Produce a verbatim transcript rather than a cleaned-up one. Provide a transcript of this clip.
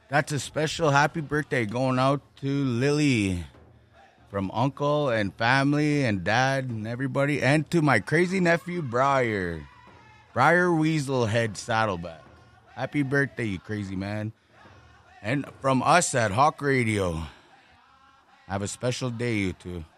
That's a special happy birthday going out to Lily from uncle and family and dad and everybody, and to my crazy nephew, Briar. Briar Weaselhead Saddleback. Happy birthday, you crazy man. And from us at Hawk Radio, have a special day, you two.